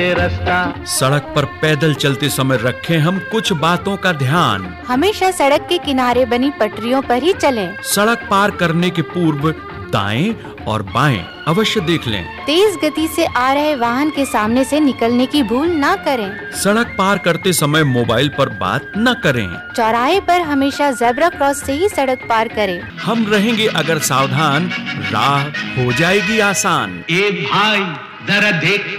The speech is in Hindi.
रास्ता। सड़क पर पैदल चलते समय रखें हम कुछ बातों का ध्यान। हमेशा सड़क के किनारे बनी पटरियों पर ही चलें। सड़क पार करने के पूर्व दाएं और बाएं अवश्य देख लें। तेज गति से आ रहे वाहन के सामने से निकलने की भूल ना करें। सड़क पार करते समय मोबाइल पर बात न करें। चौराहे पर हमेशा ज़ेब्रा क्रॉस से ही सड़क पार करें। हम रहेंगे अगर सावधान, राह हो जाएगी आसान। ए भाई जरा देख